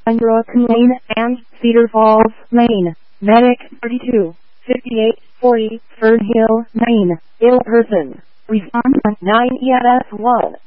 Pembroke Lane and Cedar Falls Lane. Medic 32, 5840, Fern Hill, Maine. Ill person. Respond 9 EMS 1.